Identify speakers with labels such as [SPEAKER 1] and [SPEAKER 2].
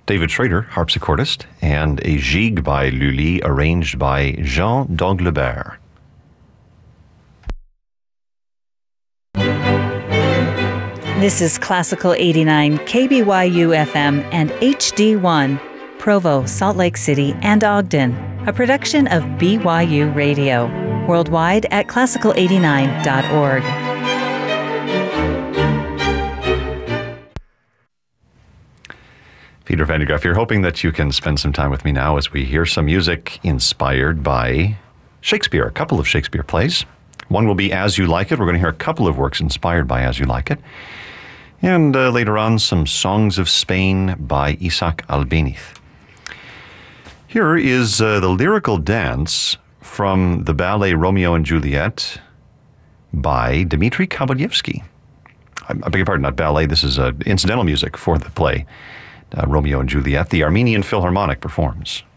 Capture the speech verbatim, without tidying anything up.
[SPEAKER 1] David Schrader, harpsichordist, and a gigue by Lully, arranged by Jean d'Anglebert.
[SPEAKER 2] This is Classical eighty-nine, K B Y U F M and H D one, Provo, Salt Lake City, and Ogden, a production of B Y U Radio, worldwide at classical eighty-nine dot org.
[SPEAKER 1] Peter Van de Graaff here, hoping that you can spend some time with me now as we hear some music inspired by Shakespeare, a couple of Shakespeare plays. One will be As You Like It. We're going to hear a couple of works inspired by As You Like It. And uh, later on, some Songs of Spain by Isaac Albéniz. Here is uh, the lyrical dance from the ballet Romeo and Juliet by Dmitri Kabalevsky. I, I beg your pardon, not ballet. This is uh, incidental music for the play uh, Romeo and Juliet. The Armenian Philharmonic performs.